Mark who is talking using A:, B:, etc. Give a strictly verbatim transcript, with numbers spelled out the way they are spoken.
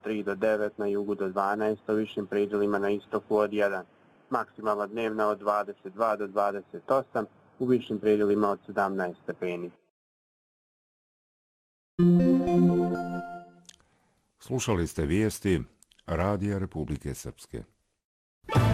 A: tri do devet, na jugu do dvanaest, u višim predjelima na istoku od jedan. Maksimalna dnevna od dvadeset dva do dvadeset osam, u višim predjelima od sedamnaest stepeni.
B: Slušali ste vijesti Radija Republike Srpske.